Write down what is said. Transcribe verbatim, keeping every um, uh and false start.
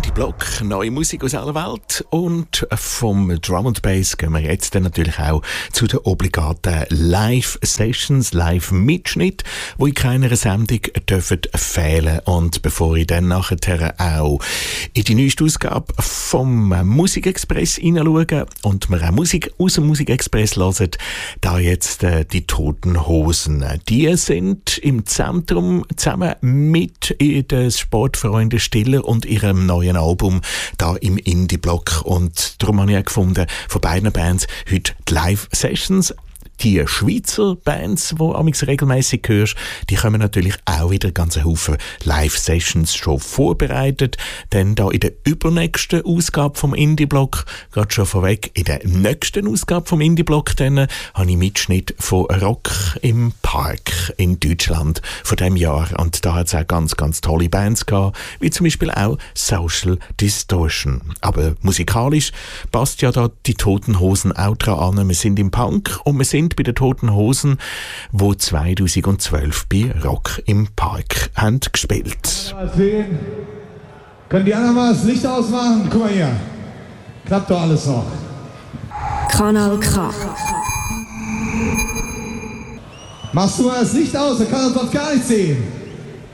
Indie-Block, neue Musik aus aller Welt. Und vom Drum and Bass gehen wir jetzt dann natürlich auch zu den obligaten Live-Sessions, Live-Mitschnitt, die in keiner Sendung dürfen fehlen. Und bevor ich dann nachher auch in die neueste Ausgabe vom Musikexpress hineinschaue und wir auch Musik aus dem Musikexpress hören, da jetzt äh, die Toten Hosen. Die sind im Zentrum zusammen mit den Sportfreunden Stiller und ihrem neuen Album da im Indie-Block. Und darum habe ich auch gefunden, von beiden Bands heute die Live-Sessions. Die Schweizer Bands, die du regelmässig hörst, die kommen natürlich auch wieder ganz Haufen Live-Sessions schon vorbereitet. Denn da in der übernächsten Ausgabe vom Indie-Block, gerade schon vorweg, in der nächsten Ausgabe vom Indie-Block, dann habe ich Mitschnitt von Rock im Park in Deutschland von diesem Jahr. Und da hat es auch ganz, ganz tolle Bands gehabt, wie zum Beispiel auch Social Distortion. Aber musikalisch passt ja da die Toten Hosen auch dran an. Wir sind im Punk und wir sind bei den Toten Hosen, wo zweitausendzwölf bei Rock im Park haben gespielt. Mal sehen. Können die anderen mal das Licht ausmachen? Guck mal hier. Klappt doch alles noch. Kanal K. Machst du mal das Licht aus, dann kann man sonst gar nicht sehen.